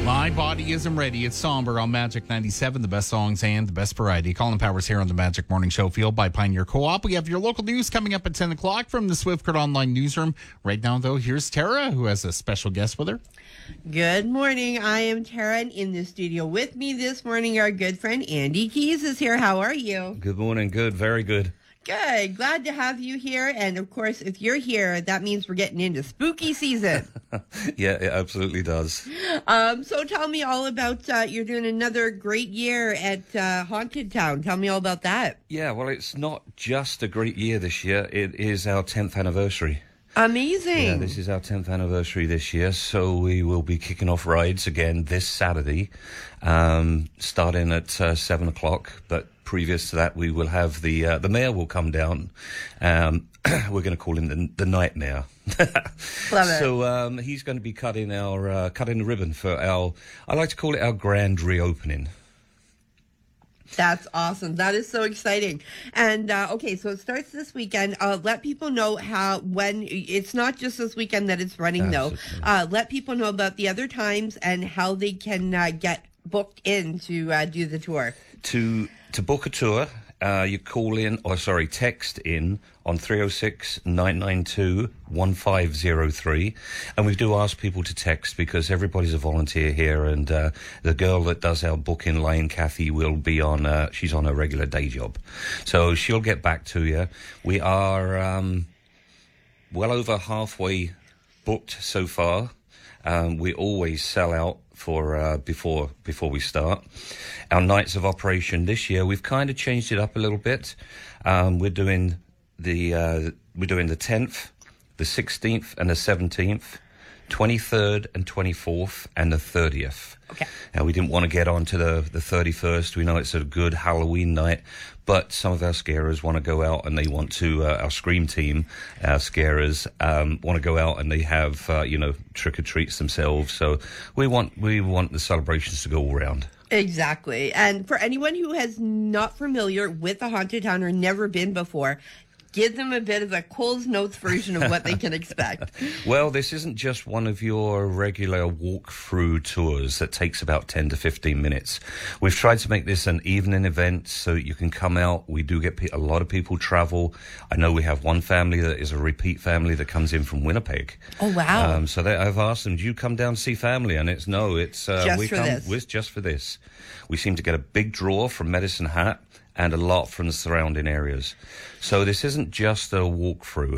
My Body Isn't Ready. It's Somber on Magic 97. The best songs and the best variety. Colin Powers here on the Magic Morning Show, fueled by Pioneer Co-op. We have your local news coming up at 10 o'clock from the Swiftcurrent Online Newsroom. Right now, though, here's Tara, who has a special guest with her. Good morning. I am Tara, and in the studio with me this morning, our good friend Andy Keys is here. How are you? Good morning. Good. Very good. Good. Glad to have you here. And, of course, if you're here, that means we're getting into spooky season. Yeah, it absolutely does. So tell me all about, you're doing another great year at Haunted Town. Tell me all about that. Yeah, well, it's not just a great year this year. It is our 10th anniversary. Amazing. Yeah, this is our 10th anniversary this year, so we will be kicking off rides again this Saturday, starting at 7 o'clock. But previous to that, we will have the mayor will come down. We're going to call him the Nightmare. Love it. So he's going to be cutting the ribbon for I like to call it our grand reopening. That's awesome. That is so exciting. And, okay, so it starts this weekend. Let people know when it's not just this weekend that it's running, Absolutely. though. Let people know about the other times and how they can get booked in to do the tour. To book a tour, you text in on 306-992-1503. And we do ask people to text because everybody's a volunteer here. And the girl that does our booking, Lane Kathy, will be she's on her regular day job. So she'll get back to you. We are well over halfway booked so far. We always sell out for before we start. Our nights of operation this year, we've kind of changed it up a little bit. We're doing the 10th, the 16th, and the 17th, 23rd and 24th, and the 30th. Okay. Now, we didn't want to get on to the 31st. We know it's a good Halloween night, but some of our scarers want to go out and they want to, our Scream team, our scarers, want to go out and they have, trick-or-treats themselves. So we want the celebrations to go all round. Exactly. And for anyone who has not familiar with the Haunted Town or never been before, give them a bit of a Coles Notes version of what they can expect. Well, this isn't just one of your regular walk-through tours that takes about 10 to 15 minutes. We've tried to make this an evening event so you can come out. We do get a lot of people travel. I know we have one family that is a repeat family that comes in from Winnipeg. Oh, wow. So I've asked them, do you come down to see family? And it's just for this. We seem to get a big draw from Medicine Hat and a lot from the surrounding areas. So this isn't just a walkthrough.